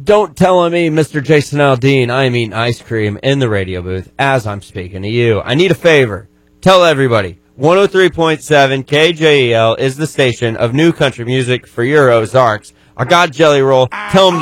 Don't tell me, Mr. Jason Aldean, I am eating ice cream in the radio booth as I'm speaking to you. I need a favor. Tell everybody, 103.7 KJEL is the station of new country music for your Ozarks. I got Jelly Roll. Tell them